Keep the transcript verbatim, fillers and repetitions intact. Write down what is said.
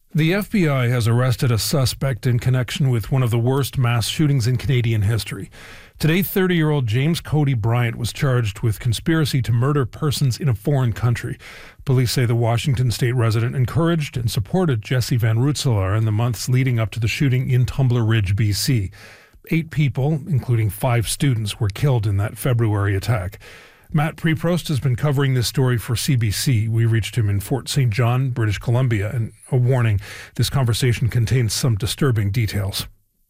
The F B I has arrested a suspect in connection with one of the worst mass shootings in Canadian history. Today, thirty-year-old James Cody Bryant was charged with conspiracy to murder persons in a foreign country. Police say the Washington state resident encouraged and supported Jesse Van Rootselaar in the months leading up to the shooting in Tumbler Ridge, B C. Eight people, including five students, were killed in that February attack. Matt Preprost has been covering this story for C B C. We reached him in Fort Saint John, British Columbia, and a warning, this conversation contains some disturbing details.